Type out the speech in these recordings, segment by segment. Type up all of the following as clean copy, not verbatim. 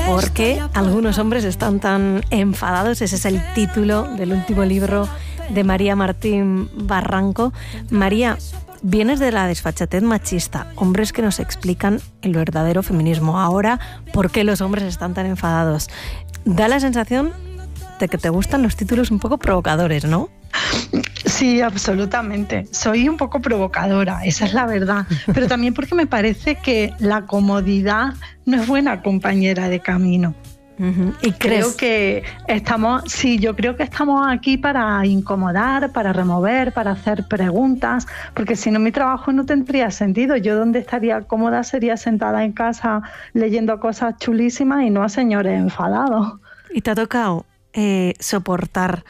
¿Por qué algunos hombres están tan enfadados? Ese es el título del último libro de María Martín Barranco. María, vienes de la desfachatez machista, hombres que nos explican el verdadero feminismo. Ahora, ¿por qué los hombres están tan enfadados? Da la sensación de que te gustan los títulos un poco provocadores, ¿no? Sí, absolutamente. Soy un poco provocadora, esa es la verdad. Pero también porque me parece que la comodidad no es buena compañera de camino. Uh-huh. ¿Y creo que estamos aquí para incomodar, para remover, para hacer preguntas, porque si no mi trabajo no tendría sentido. Yo donde estaría cómoda sería sentada en casa leyendo cosas chulísimas y no a señores enfadados. ¿Y te ha tocado soportar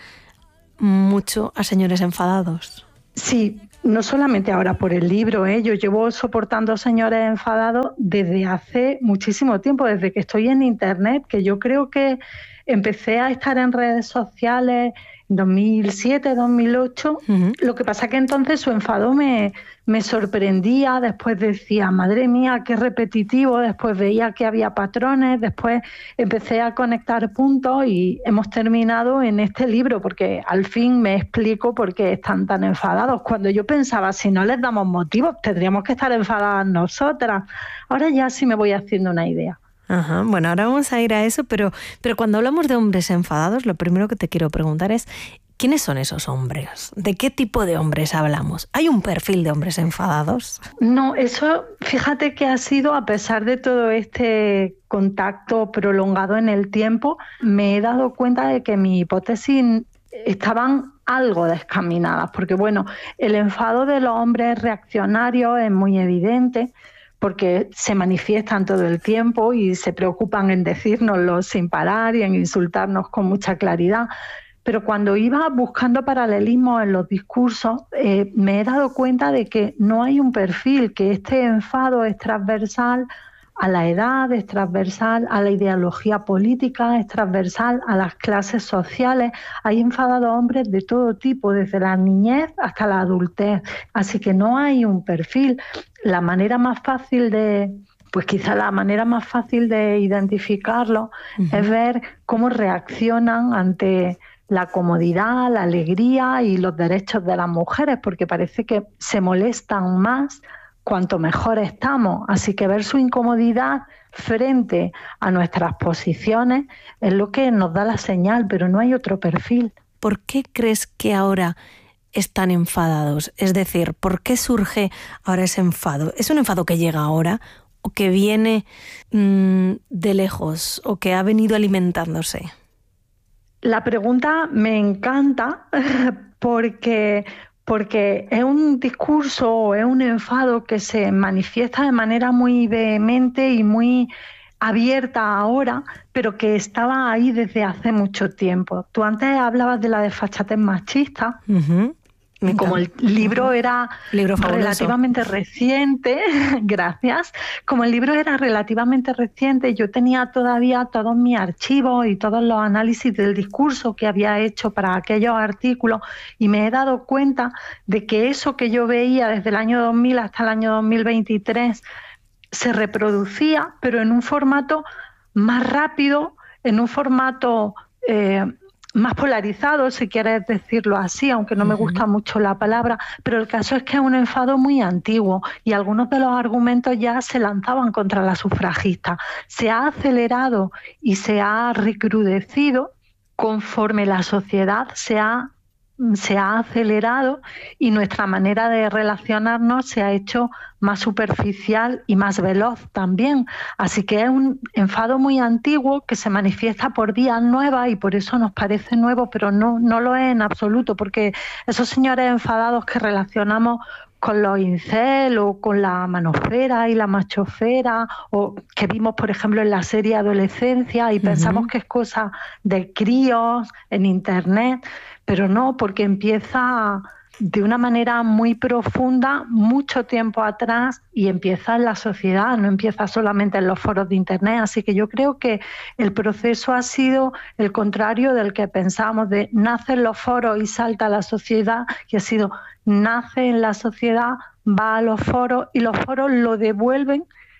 mucho a señores enfadados? Sí, no solamente ahora por el libro, yo llevo soportando señores enfadados desde hace muchísimo tiempo, desde que estoy en internet, que yo creo que empecé a estar en redes sociales en 2007, 2008. Uh-huh. Lo que pasa que entonces su enfado me sorprendía, después decía, madre mía, qué repetitivo, después veía que había patrones, después empecé a conectar puntos y hemos terminado en este libro, porque al fin me explico por qué están tan enfadados. Cuando yo pensaba, si no les damos motivos, tendríamos que estar enfadadas nosotras. Ahora ya sí me voy haciendo una idea. Ajá, bueno, ahora vamos a ir a eso, pero cuando hablamos de hombres enfadados, lo primero que te quiero preguntar es, ¿quiénes son esos hombres? ¿De qué tipo de hombres hablamos? ¿Hay un perfil de hombres enfadados? No, eso, fíjate que ha sido, a pesar de todo este contacto prolongado en el tiempo, me he dado cuenta de que mis hipótesis estaban algo descaminadas, porque bueno, el enfado de los hombres reaccionarios es muy evidente, porque se manifiestan todo el tiempo y se preocupan en decírnoslo sin parar y en insultarnos con mucha claridad. Pero cuando iba buscando paralelismos en los discursos, me he dado cuenta de que no hay un perfil, que este enfado es transversal a la edad, es transversal a la ideología política, es transversal a las clases sociales. Hay enfadados hombres de todo tipo, desde la niñez hasta la adultez. Así que no hay un perfil. La manera más fácil de identificarlo es ver cómo reaccionan ante la comodidad, la alegría y los derechos de las mujeres, porque parece que se molestan más cuanto mejor estamos. Así que ver su incomodidad frente a nuestras posiciones es lo que nos da la señal, pero no hay otro perfil. ¿Por qué crees que ahora están enfadados? Es decir, ¿por qué surge ahora ese enfado? ¿Es un enfado que llega ahora o que viene de lejos o que ha venido alimentándose? La pregunta me encanta porque es un discurso o es un enfado que se manifiesta de manera muy vehemente y muy abierta ahora, pero que estaba ahí desde hace mucho tiempo. Tú antes hablabas de la desfachatez machista. Uh-huh. Como el libro era relativamente reciente, gracias, como el libro era relativamente reciente, yo tenía todavía todos mis archivos y todos los análisis del discurso que había hecho para aquellos artículos y me he dado cuenta de que eso que yo veía desde el año 2000 hasta el año 2023 se reproducía, pero en un formato más rápido, en un formato más polarizado, si quieres decirlo así, aunque no me gusta mucho la palabra, pero el caso es que es un enfado muy antiguo y algunos de los argumentos ya se lanzaban contra la sufragista. Se ha acelerado y se ha recrudecido conforme la sociedad se ha acelerado y nuestra manera de relacionarnos se ha hecho más superficial y más veloz también. Así que es un enfado muy antiguo que se manifiesta por vías nuevas y por eso nos parece nuevo, pero no lo es en absoluto, porque esos señores enfadados que relacionamos con los incel o con la manofera y la machofera, o que vimos, por ejemplo, en la serie Adolescencia y pensamos que es cosa de críos en internet, pero no, porque empieza de una manera muy profunda mucho tiempo atrás y empieza en la sociedad, no empieza solamente en los foros de internet. Así que yo creo que el proceso ha sido el contrario del que pensamos, de nace en los foros y salta a la sociedad, y ha sido nace en la sociedad, va a los foros y los foros lo devuelven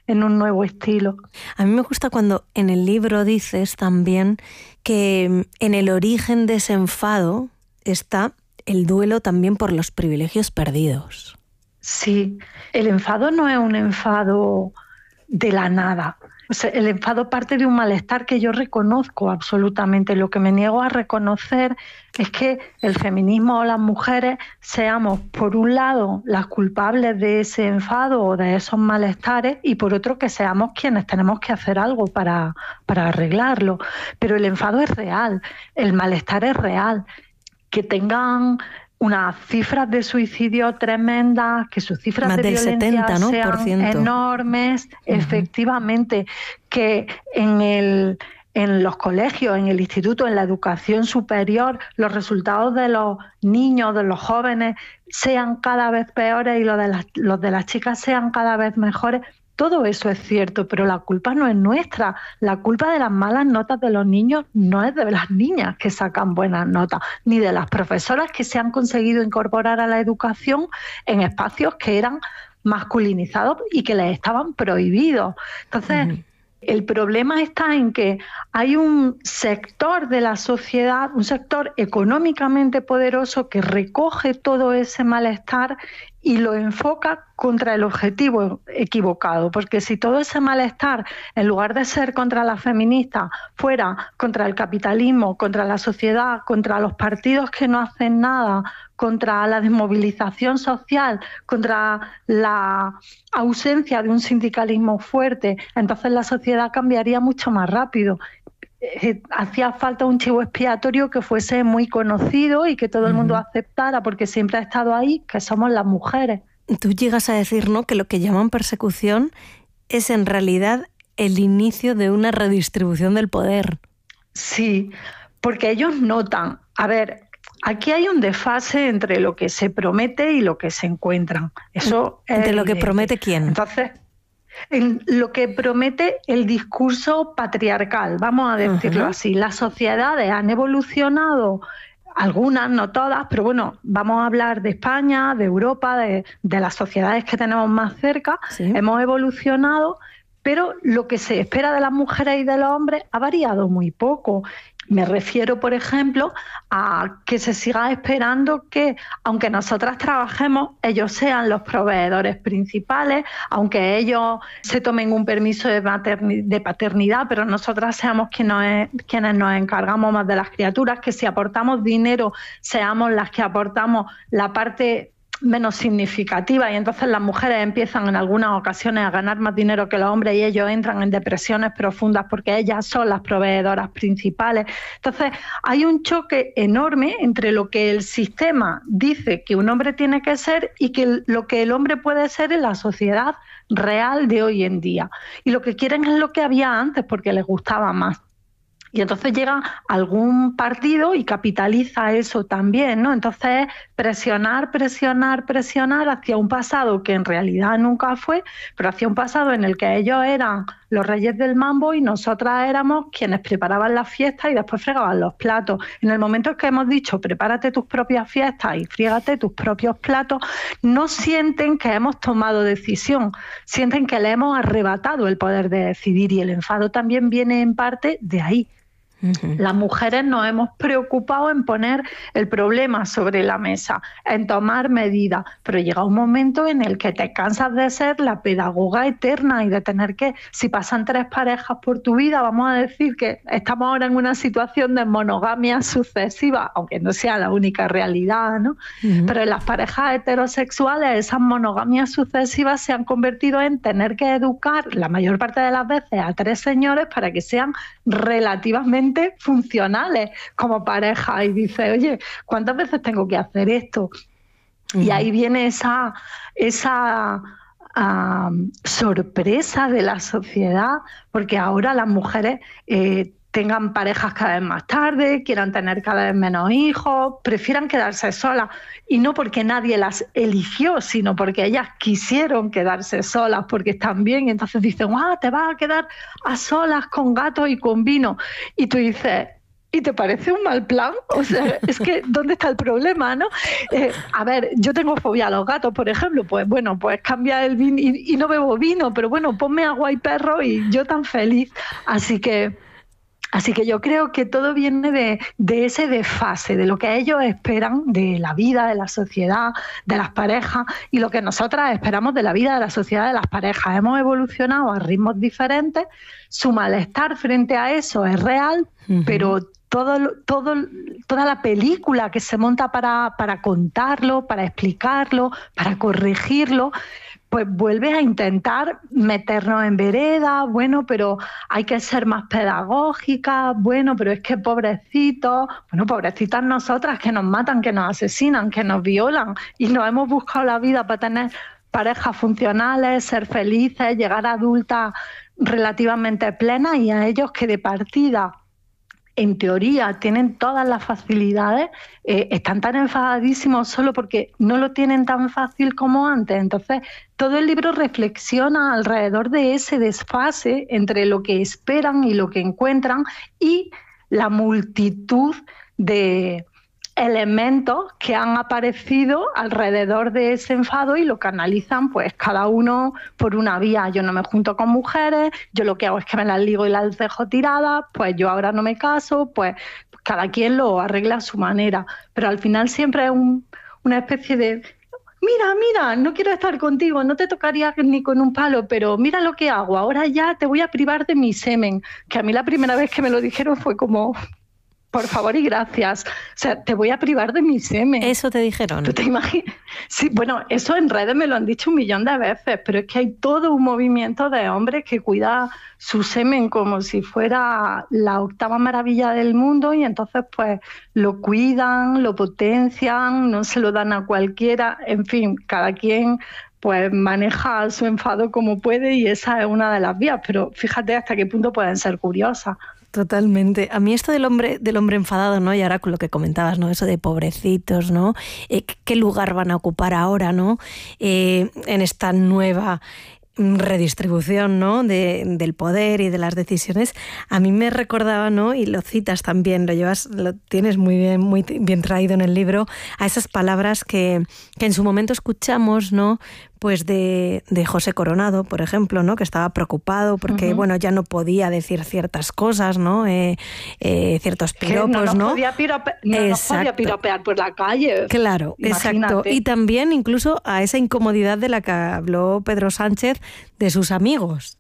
en un nuevo estilo. A mí me gusta cuando en el libro dices también que en el origen de ese enfado está el duelo también por los privilegios perdidos. Sí, el enfado no es un enfado de la nada. O sea, el enfado parte de un malestar que yo reconozco absolutamente. Lo que me niego a reconocer es que el feminismo o las mujeres seamos, por un lado, las culpables de ese enfado o de esos malestares y por otro, que seamos quienes tenemos que hacer algo para arreglarlo. Pero el enfado es real, el malestar es real. Que tengan unas cifras de suicidio tremendas, que sus cifras más de del violencia 70, ¿no? sean enormes, efectivamente, que en los colegios, en el instituto, en la educación superior, los resultados de los niños, de los jóvenes, sean cada vez peores y los de las chicas sean cada vez mejores. Todo eso es cierto, pero la culpa no es nuestra. La culpa de las malas notas de los niños no es de las niñas que sacan buenas notas, ni de las profesoras que se han conseguido incorporar a la educación en espacios que eran masculinizados y que les estaban prohibidos. Entonces, el problema está en que hay un sector de la sociedad, un sector económicamente poderoso que recoge todo ese malestar y lo enfoca contra el objetivo equivocado, porque si todo ese malestar, en lugar de ser contra las feministas, fuera contra el capitalismo, contra la sociedad, contra los partidos que no hacen nada, contra la desmovilización social, contra la ausencia de un sindicalismo fuerte, entonces la sociedad cambiaría mucho más rápido. Hacía falta un chivo expiatorio que fuese muy conocido y que todo el mundo aceptara, porque siempre ha estado ahí, que somos las mujeres. Tú llegas a decir, ¿no?, que lo que llaman persecución es en realidad el inicio de una redistribución del poder. Sí, porque ellos notan, a ver, aquí hay un desfase entre lo que se promete y lo que se encuentran. Eso ¿Entre lo que promete quién? Entonces, en lo que promete el discurso patriarcal, vamos a decirlo así. Las sociedades han evolucionado, algunas, no todas, pero bueno, vamos a hablar de España, de Europa, de las sociedades que tenemos más cerca. Sí. Hemos evolucionado, pero lo que se espera de las mujeres y de los hombres ha variado muy poco. Me refiero, por ejemplo, a que se siga esperando que, aunque nosotras trabajemos, ellos sean los proveedores principales, aunque ellos se tomen un permiso de paternidad, pero nosotras seamos quienes nos encargamos más de las criaturas, que si aportamos dinero, seamos las que aportamos la parte menos significativa, y entonces las mujeres empiezan en algunas ocasiones a ganar más dinero que los hombres y ellos entran en depresiones profundas porque ellas son las proveedoras principales. Entonces hay un choque enorme entre lo que el sistema dice que un hombre tiene que ser y que lo que el hombre puede ser en la sociedad real de hoy en día. Y lo que quieren es lo que había antes porque les gustaba más. Y entonces llega algún partido y capitaliza eso también, ¿no? Entonces presionar hacia un pasado que en realidad nunca fue, pero hacia un pasado en el que ellos eran los reyes del mambo y nosotras éramos quienes preparaban las fiestas y después fregaban los platos. En el momento en que hemos dicho prepárate tus propias fiestas y frígate tus propios platos, no sienten que hemos tomado decisión, sienten que le hemos arrebatado el poder de decidir, y el enfado también viene en parte de ahí. Las mujeres nos hemos preocupado en poner el problema sobre la mesa, en tomar medidas, pero llega un momento en el que te cansas de ser la pedagoga eterna y de tener que, si pasan 3 parejas por tu vida, vamos a decir que estamos ahora en una situación de monogamia sucesiva, aunque no sea la única realidad, ¿no? Pero en las parejas heterosexuales esas monogamias sucesivas se han convertido en tener que educar la mayor parte de las veces a 3 señores para que sean relativamente funcionales como pareja, y dice, oye, ¿cuántas veces tengo que hacer esto? Y ahí viene esa sorpresa de la sociedad, porque ahora las mujeres tengan parejas cada vez más tarde, quieran tener cada vez menos hijos, prefieran quedarse solas, y no porque nadie las eligió, sino porque ellas quisieron quedarse solas, porque están bien, y entonces dicen, te vas a quedar a solas con gatos y con vino, y tú dices, ¿Y te parece un mal plan? O sea, es que ¿dónde está el problema, no? A ver, yo tengo fobia a los gatos, por ejemplo, pues bueno, pues cambia el vino y no bebo vino, pero bueno, ponme agua y perro y yo tan feliz. Así que yo creo que todo viene de ese desfase, de lo que ellos esperan de la vida, de la sociedad, de las parejas y lo que nosotras esperamos de la vida, de la sociedad, de las parejas. Hemos evolucionado a ritmos diferentes, su malestar frente a eso es real, pero toda la película que se monta para contarlo, para explicarlo, para corregirlo, pues vuelve a intentar meternos en vereda, bueno, pero hay que ser más pedagógicas, bueno, pero es que pobrecitos, bueno, pobrecitas nosotras que nos matan, que nos asesinan, que nos violan y nos hemos buscado la vida para tener parejas funcionales, ser felices, llegar a adultas relativamente plenas y a ellos que de partida en teoría tienen todas las facilidades, están tan enfadadísimos solo porque no lo tienen tan fácil como antes. Entonces, todo el libro reflexiona alrededor de ese desfase entre lo que esperan y lo que encuentran y la multitud de elementos que han aparecido alrededor de ese enfado y lo canalizan pues cada uno por una vía. Yo no me junto con mujeres, yo lo que hago es que me las ligo y las dejo tiradas, pues yo ahora no me caso, pues cada quien lo arregla a su manera, pero al final siempre es una especie de mira, no quiero estar contigo, no te tocaría ni con un palo, pero mira lo que hago, ahora ya te voy a privar de mi semen, que a mí la primera vez que me lo dijeron fue como... Por favor y gracias. O sea, te voy a privar de mi semen. ¿Eso te dijeron? ¿Tú te imaginas? Sí, bueno, eso en redes me lo han dicho 1.000.000 de veces, pero es que hay todo un movimiento de hombres que cuida su semen como si fuera la octava maravilla del mundo y entonces pues lo cuidan, lo potencian, no se lo dan a cualquiera. En fin, cada quien pues maneja su enfado como puede y esa es una de las vías, pero fíjate hasta qué punto pueden ser curiosas. Totalmente. A mí esto del hombre enfadado, ¿no? Y ahora con lo que comentabas, ¿no? Eso de pobrecitos, ¿no? ¿Qué lugar van a ocupar ahora, ¿no? En esta nueva redistribución, ¿no? del poder y de las decisiones. A mí me recordaba, ¿no? Y lo citas también, lo tienes muy bien traído en el libro, a esas palabras que en su momento escuchamos, ¿no? Pues de José Coronado, por ejemplo, ¿no? Que estaba preocupado porque, bueno, ya no podía decir ciertas cosas, ¿no? Ciertos piropos, ¿no? Nos podía piropear por la calle. Claro, imagínate. Exacto. Y también incluso a esa incomodidad de la que habló Pedro Sánchez de sus amigos.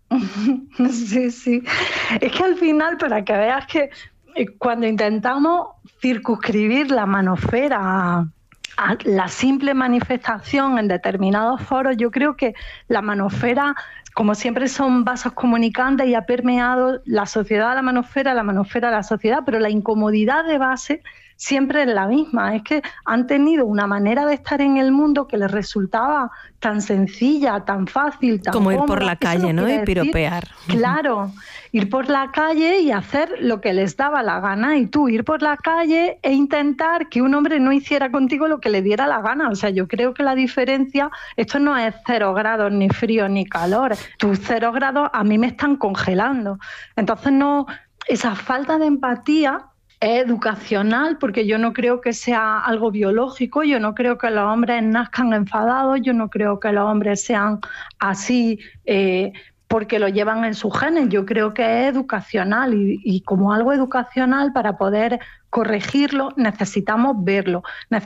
Sí. Es que al final, para que veas que cuando intentamos circunscribir la manofera a la simple manifestación en determinados foros, yo creo que la manofera, como siempre son vasos comunicantes y ha permeado la sociedad a la manofera a la sociedad, pero la incomodidad de base siempre es la misma, es que han tenido una manera de estar en el mundo que les resultaba tan sencilla, tan fácil, tan como cómoda, ir por la calle, ¿no? Y piropear. Claro, ir por la calle y hacer lo que les daba la gana, y tú ir por la calle e intentar que un hombre no hiciera contigo lo que le diera la gana. O sea, yo creo que la diferencia, esto no es 0 grados, ni frío, ni calor. Tus 0 grados a mí me están congelando. Entonces, no, esa falta de empatía es educacional, porque yo no creo que sea algo biológico, yo no creo que los hombres nazcan enfadados, yo no creo que los hombres sean así porque lo llevan en sus genes, yo creo que es educacional y como algo educacional, para poder corregirlo necesitamos verlo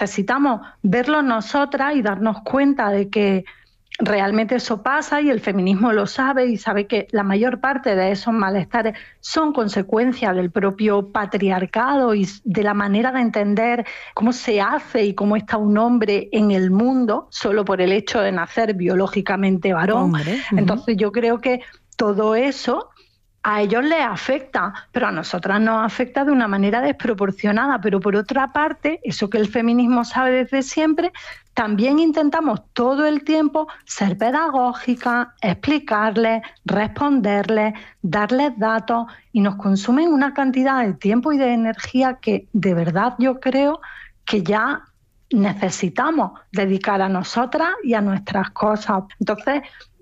nosotras y darnos cuenta de que realmente eso pasa, y el feminismo lo sabe y sabe que la mayor parte de esos malestares son consecuencia del propio patriarcado y de la manera de entender cómo se hace y cómo está un hombre en el mundo solo por el hecho de nacer biológicamente varón. Entonces yo creo que todo eso a ellos les afecta, pero a nosotras nos afecta de una manera desproporcionada. Pero por otra parte, eso que el feminismo sabe desde siempre, también intentamos todo el tiempo ser pedagógicas, explicarles, responderles, darles datos, y nos consumen una cantidad de tiempo y de energía que de verdad yo creo que ya necesitamos dedicar a nosotras y a nuestras cosas. Entonces,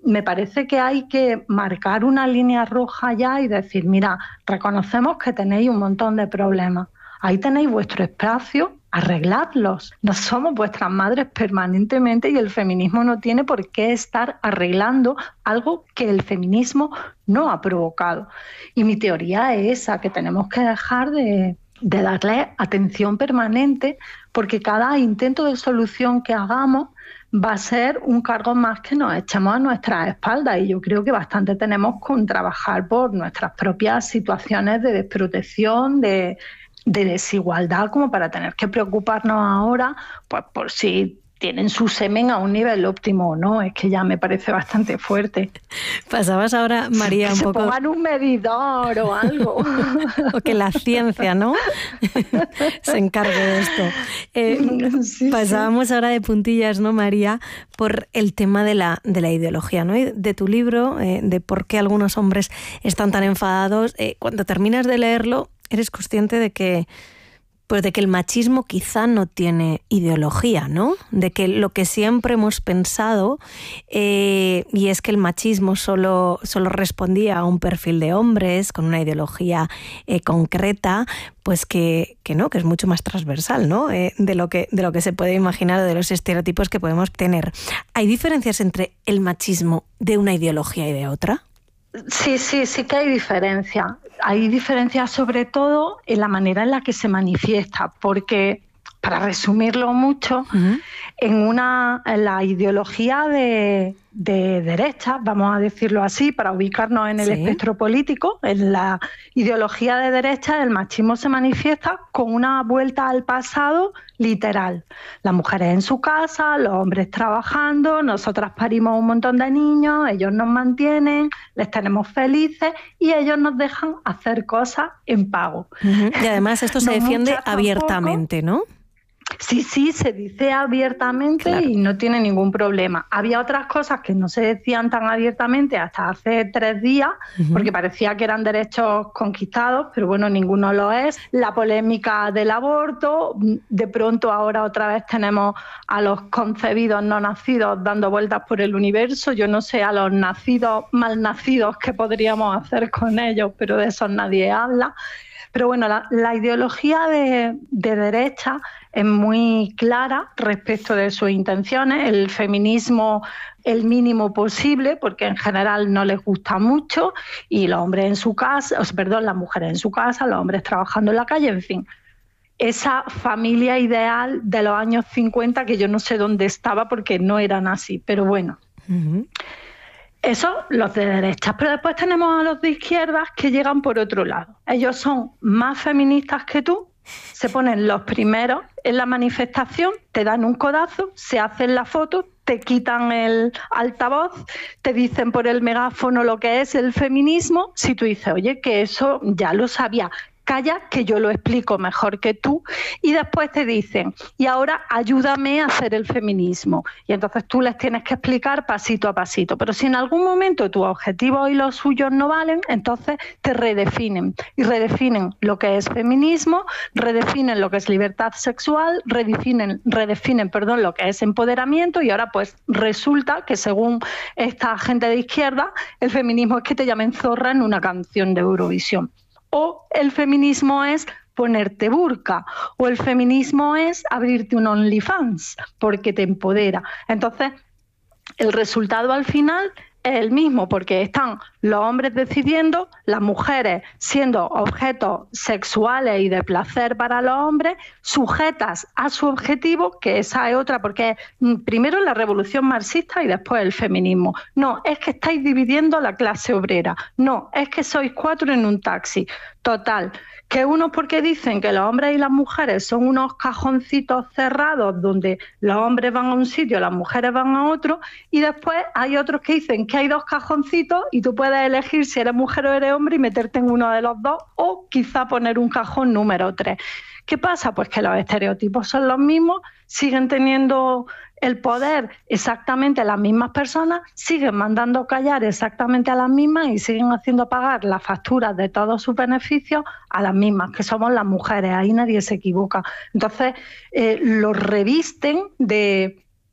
me parece que hay que marcar una línea roja ya y decir, mira, reconocemos que tenéis un montón de problemas. Ahí tenéis vuestro espacio, arregladlos. No somos vuestras madres permanentemente y el feminismo no tiene por qué estar arreglando algo que el feminismo no ha provocado. Y mi teoría es esa, que tenemos que dejar de darle atención permanente, porque cada intento de solución que hagamos va a ser un cargo más que nos echemos a nuestras espaldas, y yo creo que bastante tenemos con trabajar por nuestras propias situaciones de desprotección, de desigualdad, como para tener que preocuparnos ahora pues por si tienen su semen a un nivel óptimo o no. Es que ya me parece bastante fuerte. Pasabas ahora, María, que un se poco... pongan un medidor o algo. O que la ciencia, ¿no? se encargue de esto. Pasábamos ahora de puntillas, ¿no, María? Por el tema de la ideología, ¿no? Y de tu libro, de por qué algunos hombres están tan enfadados. Cuando terminas de leerlo, eres consciente de que el machismo quizá no tiene ideología, ¿no? De que lo que siempre hemos pensado, y es que el machismo solo respondía a un perfil de hombres con una ideología concreta, pues que no, que es mucho más transversal, ¿no? De lo que se puede imaginar, o de los estereotipos que podemos tener. ¿Hay diferencias entre el machismo de una ideología y de otra? Sí que hay diferencia. Hay diferencia sobre todo en la manera en la que se manifiesta, porque, para resumirlo mucho, en la ideología de derecha, vamos a decirlo así, para ubicarnos en el espectro político, en la ideología de derecha el machismo se manifiesta con una vuelta al pasado literal. Las mujeres en su casa, los hombres trabajando, nosotras parimos un montón de niños, ellos nos mantienen, les tenemos felices y ellos nos dejan hacer cosas en pago. Y además esto se defiende abiertamente, ¿no? Sí, se dice abiertamente, claro, y no tiene ningún problema. Había otras cosas que no se decían tan abiertamente hasta hace 3 días, porque parecía que eran derechos conquistados, pero bueno, ninguno lo es. La polémica del aborto, de pronto ahora otra vez tenemos a los concebidos no nacidos dando vueltas por el universo. Yo no sé a los nacidos, malnacidos, qué podríamos hacer con ellos, pero de eso nadie habla. Pero bueno, la ideología de derecha es muy clara respecto de sus intenciones. El feminismo el mínimo posible, porque en general no les gusta mucho, y los hombres en su casa, las mujeres en su casa, los hombres trabajando en la calle, en fin. Esa familia ideal de los años 50 que yo no sé dónde estaba porque no eran así, pero bueno. Eso, los de derechas. Pero después tenemos a los de izquierdas que llegan por otro lado. Ellos son más feministas que tú, se ponen los primeros en la manifestación, te dan un codazo, se hacen la foto, te quitan el altavoz, te dicen por el megáfono lo que es el feminismo. Si tú dices, oye, que eso ya lo sabía, calla, que yo lo explico mejor que tú, y después te dicen, y ahora ayúdame a hacer el feminismo. Y entonces tú les tienes que explicar pasito a pasito. Pero si en algún momento tus objetivos y los suyos no valen, entonces te redefinen. Y redefinen lo que es feminismo, redefinen lo que es libertad sexual, redefinen lo que es empoderamiento, y ahora pues resulta que según esta gente de izquierda, el feminismo es que te llamen zorra en una canción de Eurovisión. O el feminismo es ponerte burka, o el feminismo es abrirte un OnlyFans porque te empodera. Entonces, el resultado al final es el mismo, porque están los hombres decidiendo, las mujeres siendo objetos sexuales y de placer para los hombres, sujetas a su objetivo, que esa es otra, porque es primero la revolución marxista y después el feminismo. No, es que estáis dividiendo la clase obrera. No, es que sois 4 en un taxi. Total, que unos porque dicen que los hombres y las mujeres son unos cajoncitos cerrados donde los hombres van a un sitio, las mujeres van a otro, y después hay otros que dicen que hay 2 cajoncitos y tú puedes elegir si eres mujer o eres hombre y meterte en uno de los 2, o quizá poner un cajón número 3. ¿Qué pasa? Pues que los estereotipos son los mismos, siguen teniendo el poder exactamente las mismas personas, siguen mandando callar exactamente a las mismas y siguen haciendo pagar las facturas de todos sus beneficios a las mismas, que somos las mujeres. Ahí nadie se equivoca. Entonces, los revisten de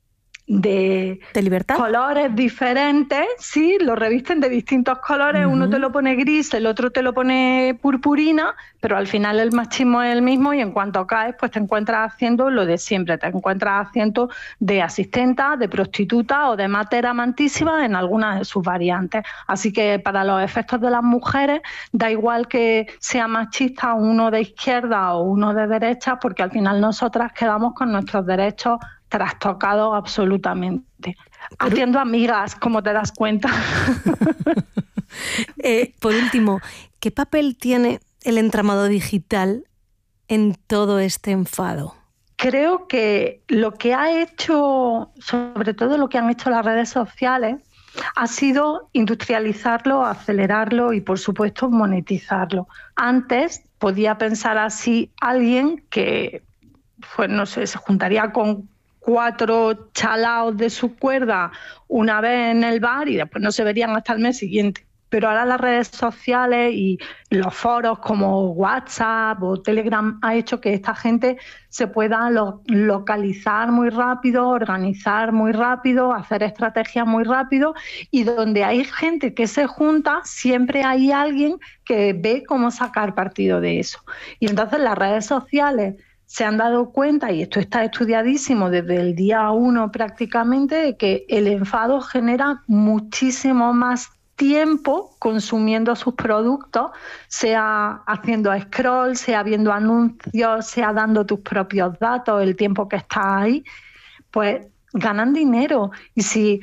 de libertad, colores diferentes, sí, lo revisten de distintos colores, uno te lo pone gris, el otro te lo pone purpurina, pero al final el machismo es el mismo y en cuanto caes, pues te encuentras haciendo lo de siempre, te encuentras haciendo de asistenta, de prostituta o de mater amantísima en algunas de sus variantes. Así que para los efectos de las mujeres, da igual que sea machista uno de izquierda o uno de derecha, porque al final nosotras quedamos con nuestros derechos trastocados absolutamente. Haciendo amigas, como te das cuenta. Por último, ¿qué papel tiene el entramado digital en todo este enfado? Creo que lo que ha hecho, sobre todo lo que han hecho las redes sociales, ha sido industrializarlo, acelerarlo y, por supuesto, monetizarlo. Antes podía pensar así alguien que, pues no sé, se juntaría con 4 chalaos de su cuerda una vez en el bar y después no se verían hasta el mes siguiente. Pero ahora las redes sociales y los foros como WhatsApp o Telegram ha hecho que esta gente se pueda localizar muy rápido, organizar muy rápido, hacer estrategias muy rápido, y donde hay gente que se junta, siempre hay alguien que ve cómo sacar partido de eso. Y entonces las redes sociales se han dado cuenta, y esto está estudiadísimo desde el día 1 prácticamente, de que el enfado genera muchísimo más tiempo consumiendo sus productos, sea haciendo scroll, sea viendo anuncios, sea dando tus propios datos, el tiempo que estás ahí, pues ganan dinero. Y si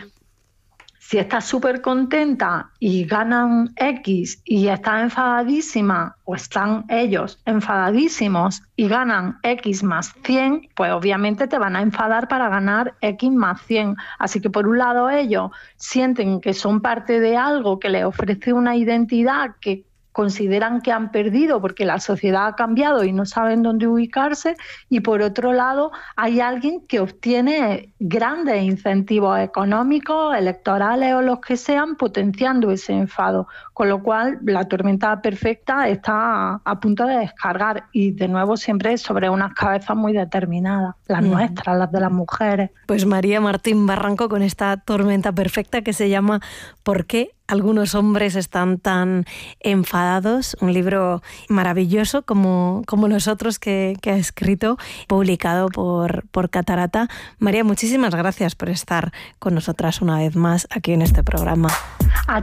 estás súper contenta y ganan X y estás enfadadísima, o están ellos enfadadísimos y ganan X más 100, pues obviamente te van a enfadar para ganar X más 100. Así que por un lado ellos sienten que son parte de algo que les ofrece una identidad que consideran que han perdido porque la sociedad ha cambiado y no saben dónde ubicarse, y por otro lado hay alguien que obtiene grandes incentivos económicos, electorales o los que sean, potenciando ese enfado, con lo cual la tormenta perfecta está a punto de descargar, y de nuevo siempre sobre unas cabezas muy determinadas, las nuestras, las de las mujeres. Pues María Martín Barranco con esta tormenta perfecta que se llama ¿Por qué algunos hombres están tan enfadados? Un libro maravilloso como los otros que ha escrito, publicado por Catarata. María, muchísimas gracias por estar con nosotras una vez más aquí en este programa. A